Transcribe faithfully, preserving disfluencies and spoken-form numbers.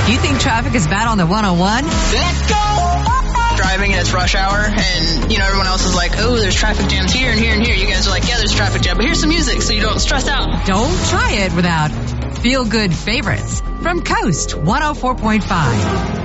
You think traffic is bad on the one oh one? Let's go! Driving and it's rush hour, and, you know, everyone else is like, oh, there's traffic jams here and here and here. You guys are like, yeah, there's traffic jam, but here's some music so you don't stress out. Don't try it without feel-good favorites from Coast one oh four point five.